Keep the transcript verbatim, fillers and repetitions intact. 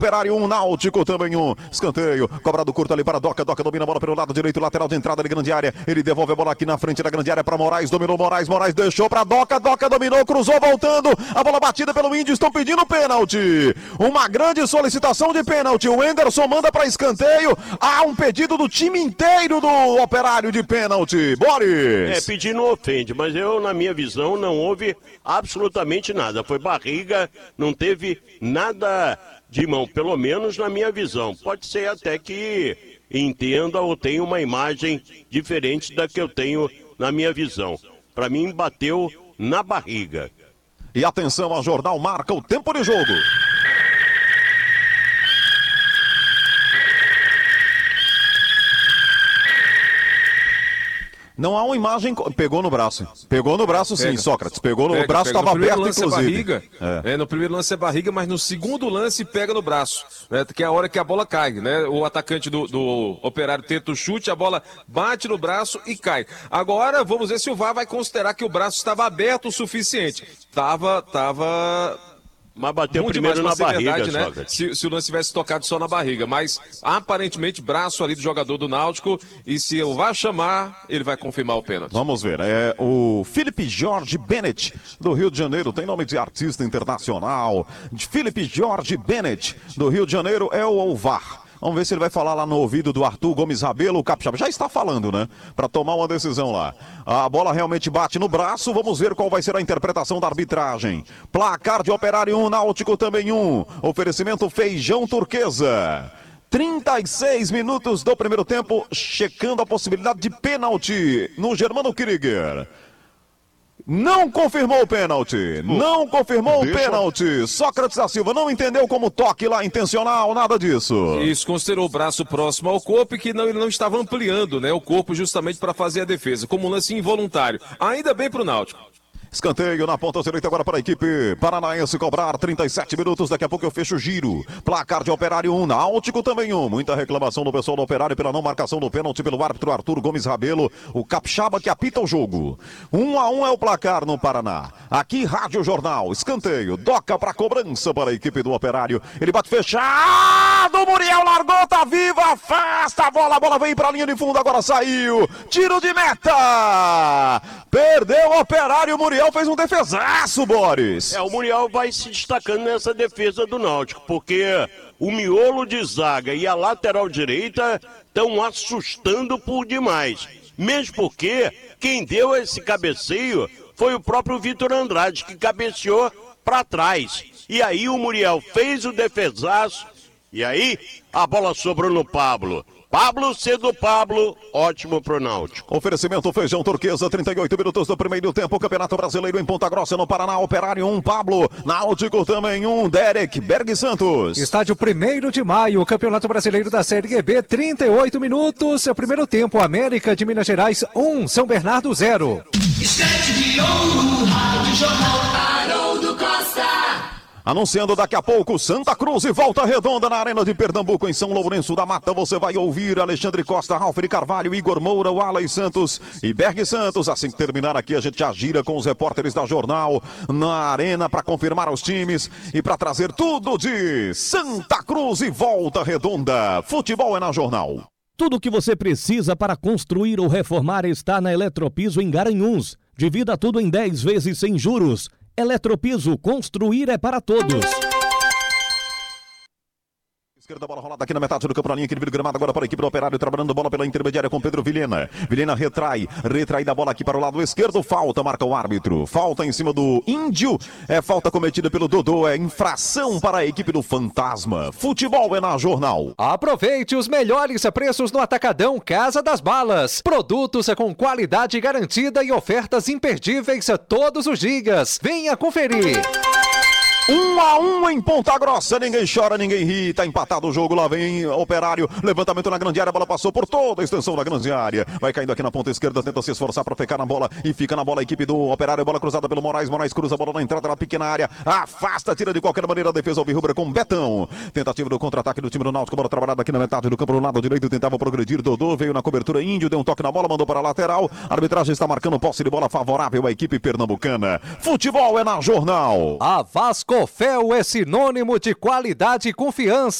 Operário um, Náutico também um. Escanteio, cobrado curto ali para Doca. Doca domina a bola pelo lado direito, lateral de entrada de grande área. Ele devolve a bola aqui na frente da grande área para Moraes. Dominou Moraes, Moraes deixou para Doca. Doca dominou, cruzou, voltando. A bola batida pelo Índio, estão pedindo pênalti. Uma grande solicitação de pênalti. O Enderson manda para escanteio. Há um pedido do time inteiro do Operário de pênalti. Boris. É, pedir não ofende, mas eu, na minha visão, não houve absolutamente nada. Foi barriga, não teve nada de mão, pelo menos na minha visão. Pode ser até que entenda ou tenha uma imagem diferente da que eu tenho na minha visão. Para mim, bateu na barriga. E atenção, a Jornal marca o tempo de jogo. Não há uma imagem. Pegou no braço. Pegou no braço, sim, pega. Sócrates. Pegou no pega, braço, estava aberto, inclusive. É barriga, é. É, no primeiro lance é barriga, mas no segundo lance pega no braço. Né, que é a hora que a bola cai. Né? O atacante do, do Operário tenta o chute, a bola bate no braço e cai. Agora, vamos ver se o V A R vai considerar que o braço estava aberto o suficiente. Tava. tava... Mas bateu muito primeiro na barriga, verdade, né? se, se o lance tivesse tocado só na barriga. Mas, aparentemente, braço ali do jogador do Náutico. E se o V A R chamar, ele vai confirmar o pênalti. Vamos ver. É o Felipe Jorge Bennett, do Rio de Janeiro. Tem nome de artista internacional. Felipe Jorge Bennett, do Rio de Janeiro, é o V A R. Vamos ver se ele vai falar lá no ouvido do Arthur Gomes Rabelo, o capixaba. Já está falando, né? Para tomar uma decisão lá. A bola realmente bate no braço. Vamos ver qual vai ser a interpretação da arbitragem. Placar de Operário um, Náutico também um. Oferecimento Feijão Turquesa. trinta e seis minutos do primeiro tempo, checando a possibilidade de pênalti no Germano Krieger. Não confirmou o pênalti, não confirmou o pênalti. Sócrates da Silva não entendeu como toque lá intencional, nada disso. Isso, considerou o braço próximo ao corpo e que não, ele não estava ampliando, né, o corpo justamente para fazer a defesa, como um lance involuntário. Ainda bem para o Náutico. Escanteio na ponta direita agora para a equipe paranaense cobrar, trinta e sete minutos, daqui a pouco eu fecho o giro. Placar de Operário um, Náutico também um. Muita reclamação do pessoal do Operário pela não marcação do pênalti pelo árbitro Arthur Gomes Rabelo, o capixaba que apita o jogo. Um a um é o placar no Paraná. Aqui Rádio Jornal, escanteio, Doca para cobrança para a equipe do Operário. Ele bate fechado, Muriel largou, tá viva, afasta a bola, a bola vem para a linha de fundo, agora saiu. Tiro de meta! Perdeu o Operário, Muriel fez um defesaço, Boris. É, o Muriel vai se destacando nessa defesa do Náutico, porque o miolo de zaga e a lateral direita estão assustando por demais. Mesmo porque quem deu esse cabeceio foi o próprio Vitor Andrade, que cabeceou para trás. E aí o Muriel fez o defesaço, e aí a bola sobrou no Pablo. Pablo cedo Pablo, ótimo pro Náutico. Oferecimento Feijão Turquesa, trinta e oito minutos do primeiro tempo, Campeonato Brasileiro em Ponta Grossa, no Paraná, Operário um, Pablo, Náutico também um, Derek, Berg Santos. Estádio primeiro de maio, Campeonato Brasileiro da Série B, trinta e oito minutos, primeiro tempo, América de Minas Gerais um, São Bernardo zero. Estante de ouro, Rádio Jornal, Haroldo Costa. Anunciando daqui a pouco, Santa Cruz e Volta Redonda na Arena de Pernambuco, em São Lourenço da Mata. Você vai ouvir Alexandre Costa, Ralf de Carvalho, Igor Moura, Wallace Santos e Berg Santos. Assim que terminar aqui, a gente já gira com os repórteres da Jornal na Arena para confirmar os times e para trazer tudo de Santa Cruz e Volta Redonda. Futebol é na Jornal. Tudo o que você precisa para construir ou reformar está na Eletropiso em Garanhuns. Divida tudo em dez vezes sem juros. Eletropiso, construir é para todos. Esquerda, bola rolada aqui na metade do campo, na linha aqui do gramado, agora para a equipe do Operário, trabalhando bola pela intermediária com Pedro Vilhena. Vilhena retrai, retrai da bola aqui para o lado esquerdo, falta, marca o árbitro. Falta em cima do Índio, é falta cometida pelo Dodô, é infração para a equipe do Fantasma. Futebol é na Jornal. Aproveite os melhores preços no Atacadão Casa das Balas. Produtos com qualidade garantida e ofertas imperdíveis todos os dias. Venha conferir. Um a um em Ponta Grossa, ninguém chora, ninguém ri, tá empatado o jogo, lá vem Operário, levantamento na grande área, a bola passou por toda a extensão da grande área, vai caindo aqui na ponta esquerda, tenta se esforçar para ficar na bola e fica na bola a equipe do Operário, bola cruzada pelo Moraes, Moraes cruza a bola na entrada da pequena área, afasta, tira de qualquer maneira a defesa alvirrubra com Betão, tentativa do contra-ataque do time do Náutico, bola trabalhada aqui na metade do campo, no lado direito, tentava progredir, Dodô veio na cobertura, Índio deu um toque na bola, mandou para a lateral, a arbitragem está marcando posse de bola favorável à equipe pernambucana. Futebol é na Jornal. A Vasco Cofel é sinônimo de qualidade e confiança.